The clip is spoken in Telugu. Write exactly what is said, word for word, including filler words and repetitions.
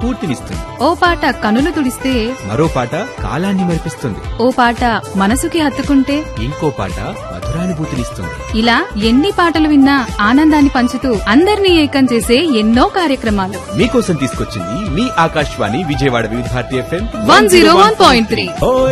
స్ఫూర్తినిస్తుంది. ఓ పాట కనులు తుడిస్తే మరో పాట కాలాన్ని మరిపిస్తుంది. ఓ పాట మనసుకి హత్తుకుంటే ఇంకో పాట మధురానుభూతినిస్తుంది. ఇలా ఎన్ని పాటలు విన్నా ఆనందాన్ని పంచుతూ అందరినీ ఏకం చేసే ఎన్నో కార్యక్రమాలు మీకోసం తీసుకొచ్చింది మీ ఆకాశవాణి విజయవాడ వివిధ Bharati FM one zero one point three.